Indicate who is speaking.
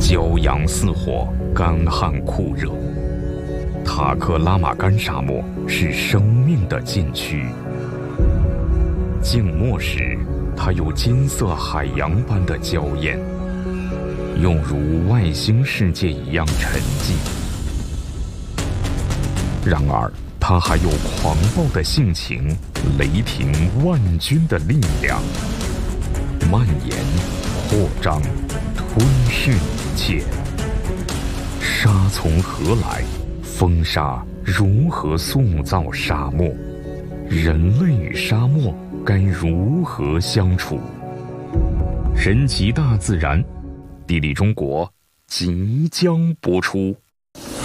Speaker 1: 骄阳似火，干旱酷热。塔克拉玛干沙漠是生命的禁区。静默时，它有金色海洋般的娇艳，犹如外星世界一样沉寂。然而，它还有狂暴的性情，雷霆万钧的力量，蔓延、扩张、吞噬一切。沙从何来？风沙如何塑造沙漠？人类与沙漠该如何相处？神奇大自然，地理中国即将播出。